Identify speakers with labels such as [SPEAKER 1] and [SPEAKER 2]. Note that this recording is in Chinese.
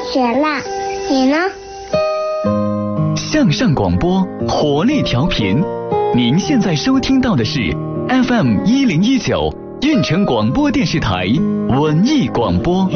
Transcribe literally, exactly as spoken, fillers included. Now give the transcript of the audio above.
[SPEAKER 1] 学啦，你呢？
[SPEAKER 2] 向上广播，活力调频。您现在收听到的是 F M 一零一九运城广播电视台文艺广播。